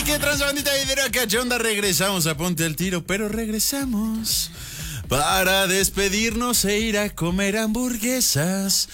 qué transbandita videra cachonda, regresamos a Ponte al Tiro, pero regresamos para despedirnos e ir a comer hamburguesas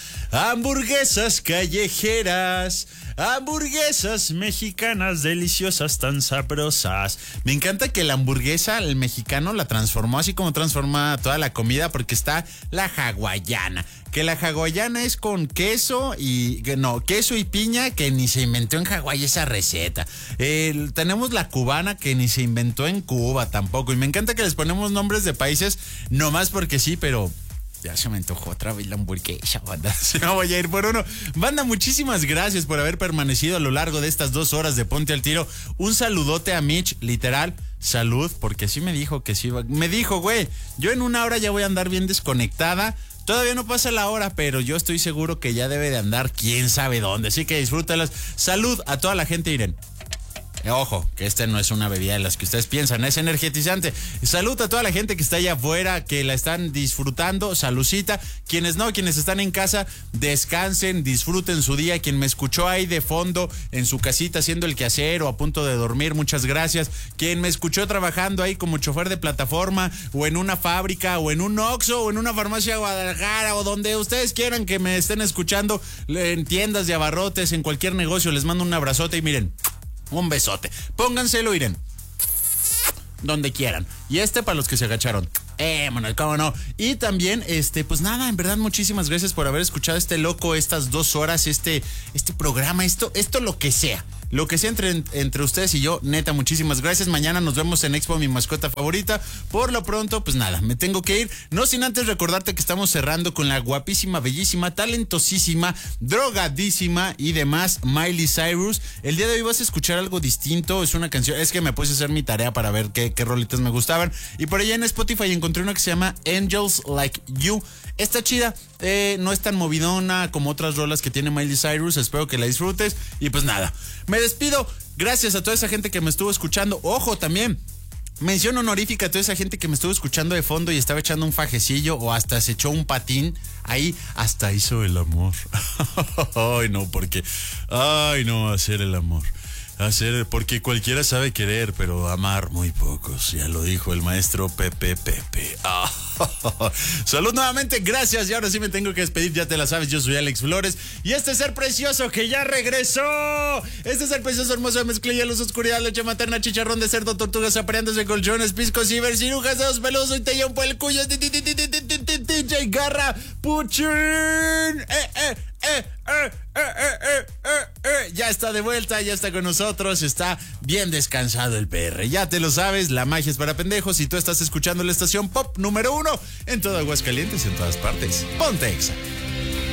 callejeras, hamburguesas mexicanas deliciosas, tan sabrosas. Me encanta que la hamburguesa, el mexicano, la transformó así como transforma toda la comida, porque está la hawaiana. Que la hawaiana es con queso y piña, que ni se inventó en Hawái esa receta. Tenemos la cubana, que ni se inventó en Cuba tampoco. Y me encanta que les ponemos nombres de países nomás porque sí, pero ya se me antojó otra vez la hamburguesa, banda. Se me voy a ir por uno. Banda, muchísimas gracias por haber permanecido a lo largo de estas 2 horas de Ponte al Tiro. Un saludote a Mitch, literal. Salud, porque sí me dijo que sí. Me dijo, güey, yo en 1 hora ya voy a andar bien desconectada. Todavía no pasa la hora, pero yo estoy seguro que ya debe de andar quién sabe dónde. Así que disfrútalas. Salud a toda la gente, Irene. Ojo, que esta no es una bebida de las que ustedes piensan, es energetizante. Salud a toda la gente que está allá afuera, que la están disfrutando. Salucita. Quienes no, quienes están en casa, descansen, disfruten su día. Quien me escuchó ahí de fondo en su casita haciendo el quehacer o a punto de dormir, muchas gracias. Quien me escuchó trabajando ahí como chofer de plataforma, o en una fábrica, o en un Oxxo, o en una farmacia de Guadalajara, o donde ustedes quieran que me estén escuchando, en tiendas de abarrotes, en cualquier negocio, les mando un abrazote y miren, un besote. Pónganselo, Irene, donde quieran. Y para los que se agacharon. Bueno, cómo no. Y también, pues nada, en verdad, muchísimas gracias por haber escuchado loco, estas 2 horas, este programa, esto lo que sea. Lo que sea entre ustedes y yo, neta, muchísimas gracias. Mañana nos vemos en Expo Mi Mascota Favorita. Por lo pronto, pues nada, me tengo que ir. No sin antes recordarte que estamos cerrando con la guapísima, bellísima, talentosísima, drogadísima y demás Miley Cyrus. El día de hoy vas a escuchar algo distinto. Es una canción, es que me puse a hacer mi tarea para ver qué rolitas me gustaban. Y por allá en Spotify encontré una que se llama Angels Like You. Está chida, no es tan movidona como otras rolas que tiene Miley Cyrus. Espero que la disfrutes. Y pues nada, me despido. Gracias a toda esa gente que me estuvo escuchando. Ojo, también mención honorífica a toda esa gente que me estuvo escuchando de fondo y estaba echando un fajecillo o hasta se echó un patín. Ahí hasta hizo el amor. Ay, no, hacer el amor. Porque cualquiera sabe querer, pero amar muy pocos. Ya lo dijo el maestro Pepe. Salud nuevamente, gracias. Y ahora sí me tengo que despedir, ya te la sabes. Yo soy Alex Flores y este ser precioso que ya regresó. Este ser precioso, hermoso de mezclilla, luz, oscuridad, leche materna, chicharrón de cerdo, tortugas apareándose, colchones, piscos, cirujas, dedos peludos y tellón por el cuyo. DJ Garra Puchín. Ya está de vuelta, ya está con nosotros, está bien descansado el PR. Ya te lo sabes, la magia es para pendejos y tú estás escuchando la estación pop número 1 en todo Aguascalientes, en todas partes. Ponte Exa.